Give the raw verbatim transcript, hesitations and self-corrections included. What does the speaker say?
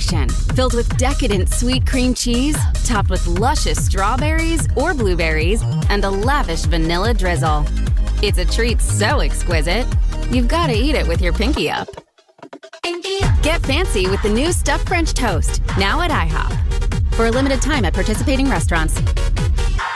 creation, filled with decadent sweet cream cheese, topped with luscious strawberries or blueberries, and a lavish vanilla drizzle. It's a treat so exquisite, you've got to eat it with your pinky up. Get fancy with the new stuffed French toast, now at IHOP. For a limited time at participating restaurants.